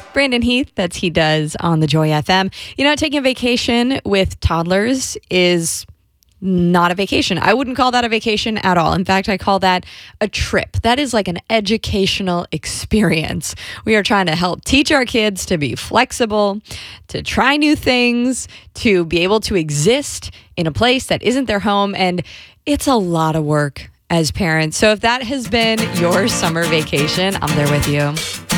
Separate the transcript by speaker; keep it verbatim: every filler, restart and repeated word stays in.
Speaker 1: Brandon Heath, that's He Does on the Joy F M. You know, taking a vacation with toddlers is not a vacation. I wouldn't call that a vacation at all. In fact, I call that a trip. That is like an educational experience. We are trying to help teach our kids to be flexible, to try new things, to be able to exist in a place that isn't their home. And it's a lot of work as parents. So if that has been your summer vacation, I'm there with you.